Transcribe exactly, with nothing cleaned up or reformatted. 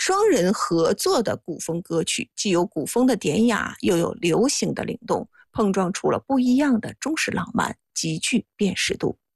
双人合作的古风歌曲，既有古风的典雅，又有流行的灵动，碰撞出了不一样的中式浪漫，极具辨识度。